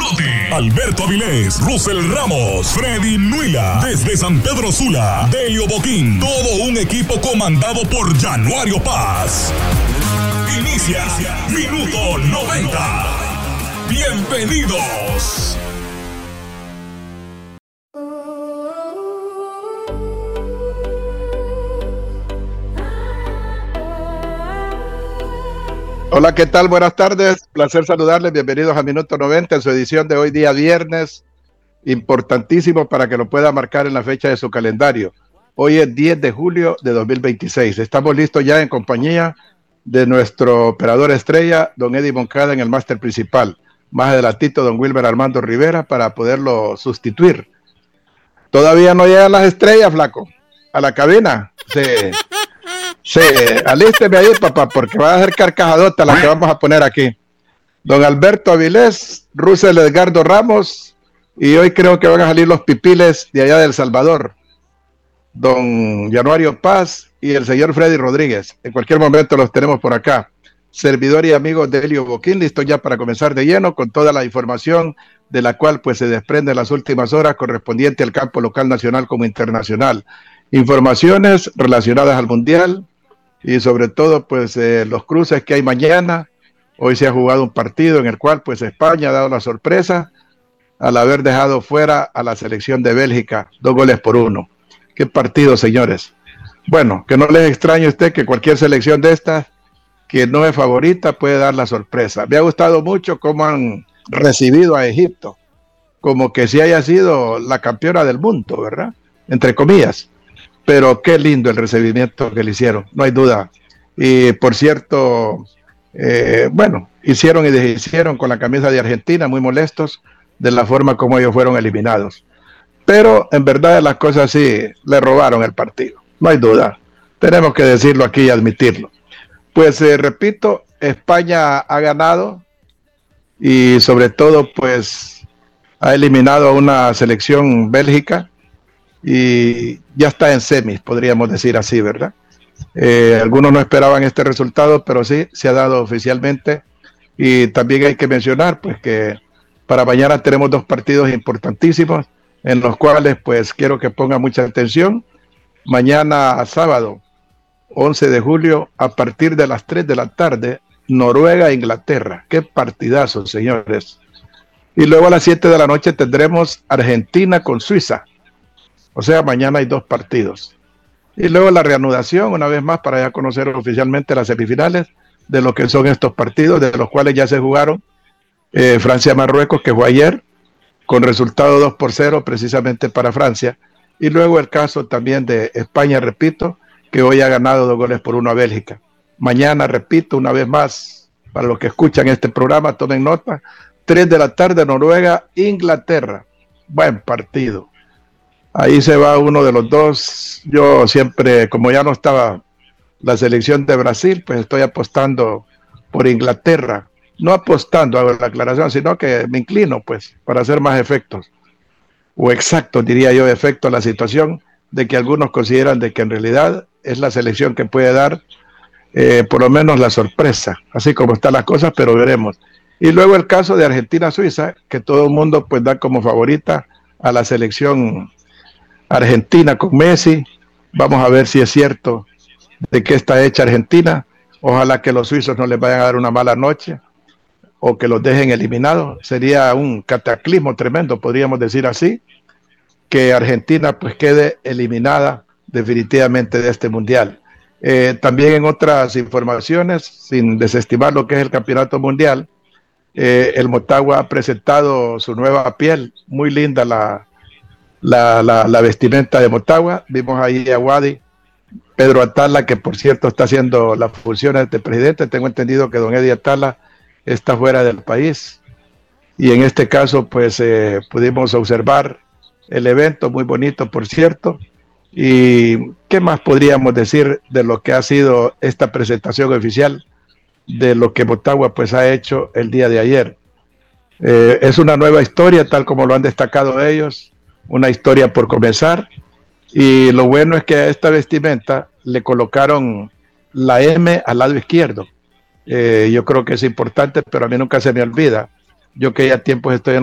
Cote, Alberto Avilés, Russell Ramos, Freddy Nuila, desde San Pedro Sula, Delio Boquín, todo un equipo comandado por Januario Paz. Inicia Minuto 90. Bienvenidos. Hola, ¿qué tal? Buenas tardes, placer saludarles, bienvenidos a Minuto 90 en su edición de hoy día viernes, importantísimo para que lo pueda marcar en la fecha de su calendario. Hoy es 10 de julio de 2026, estamos listos ya en compañía de nuestro operador estrella, don Eddie Moncada en el máster principal, más adelantito don Wilber Armando Rivera para poderlo sustituir. Todavía no llegan las estrellas, flaco, a la cabina, sí, alísteme ahí, papá, porque va a ser carcajadota la que vamos a poner aquí. Don Alberto Avilés, Russell Edgardo Ramos, y hoy creo que van a salir los pipiles de allá de El Salvador. Don Januario Paz y el señor Freddy Rodríguez. En cualquier momento los tenemos por acá. Servidor y amigo de Delio Boquín, listo ya para comenzar de lleno con toda la información de la cual pues se desprende en las últimas horas correspondiente al campo local, nacional como internacional. Informaciones relacionadas al Mundial, y sobre todo pues los cruces que hay mañana. Hoy se ha jugado un partido en el cual pues España ha dado la sorpresa al haber dejado fuera a la selección de Bélgica 2-1. Qué partido, señores. Bueno, que no les extrañe a usted que cualquier selección de estas que no es favorita puede dar la sorpresa. Me ha gustado mucho cómo han recibido a Egipto, como que si haya sido la campeona del mundo, ¿verdad? Entre comillas. Pero qué lindo el recibimiento que le hicieron, no hay duda. Y por cierto, hicieron y deshicieron con la camisa de Argentina, muy molestos de la forma como ellos fueron eliminados. Pero en verdad las cosas sí, le robaron el partido, no hay duda. Tenemos que decirlo aquí y admitirlo. Pues repito, España ha ganado y sobre todo pues ha eliminado a una selección Bélgica, y ya está en semis, podríamos decir así, ¿verdad? Algunos no esperaban este resultado, pero sí, se ha dado oficialmente. Y también hay que mencionar pues que para mañana tenemos dos partidos importantísimos en los cuales pues quiero que ponga mucha atención. Mañana sábado 11 de julio a partir de las 3 de la tarde, Noruega e Inglaterra. Qué partidazo, señores. Y luego a las 7 de la noche tendremos Argentina con Suiza. O sea, mañana hay dos partidos. Y luego la reanudación, una vez más, para ya conocer oficialmente las semifinales de lo que son estos partidos, de los cuales ya se jugaron. Francia-Marruecos, que fue ayer, con resultado 2-0 precisamente para Francia. Y luego el caso también de España, repito, que hoy ha ganado 2-1 a Bélgica. Mañana, repito, una vez más, para los que escuchan este programa, tomen nota, 3 de la tarde, Noruega, Inglaterra. Buen partido. Ahí se va uno de los dos. Yo siempre, como ya no estaba la selección de Brasil, pues estoy apostando por Inglaterra. No apostando, hago la aclaración, sino que me inclino, pues, para hacer más efectos. O exactos, diría yo, efecto a la situación de que algunos consideran de que en realidad es la selección que puede dar por lo menos la sorpresa, así como están las cosas, pero veremos. Y luego el caso de Argentina-Suiza, que todo el mundo pues da como favorita a la selección Argentina con Messi. Vamos a ver si es cierto de qué está hecha Argentina. Ojalá que los suizos no les vayan a dar una mala noche o que los dejen eliminados. Sería un cataclismo tremendo, podríamos decir así, que Argentina pues quede eliminada definitivamente de este mundial. También en otras informaciones, sin desestimar lo que es el campeonato mundial, el Motagua ha presentado su nueva piel, muy linda la vestimenta de Motagua. Vimos ahí a Wadi, Pedro Atala, que por cierto está haciendo las funciones de presidente. Tengo entendido que don Eddie Atala está fuera del país, y en este caso pues pudimos observar el evento, muy bonito por cierto. Y qué más podríamos decir de lo que ha sido esta presentación oficial de lo que Motagua pues ha hecho el día de ayer. Es una nueva historia, tal como lo han destacado ellos, una historia por comenzar, y lo bueno es que a esta vestimenta le colocaron la M al lado izquierdo. Yo creo que es importante, pero a mí nunca se me olvida. Yo que ya tiempos estoy en